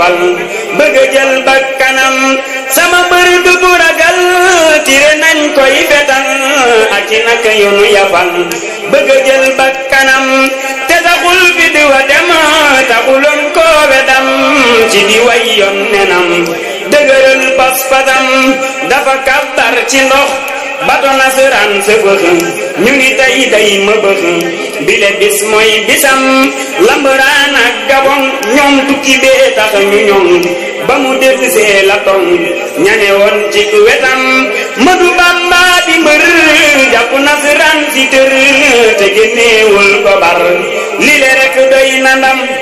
fal bëgg jël bakkanam sama bër du bu ragal tire nañ koy fetal ak ci naka yoonu yafal bëgg jël bakkanam te taxul fi di wa dem taxuloon koo wedam ci di way yoon nenam dëgëral pas-pasam dafa kàttar ci ndox bato nasaraan sa bëx ñu ngi tey day ma bëx bile bis mooy bisam lambaraan ak gabon ñoom tukki bee tax ñu ñoom ba mu dellusee la tong ñane woon ci wetam Madu Bamba di mbër jàpp nasaraan si tër te génneewul ko bar lile rek doy na ndam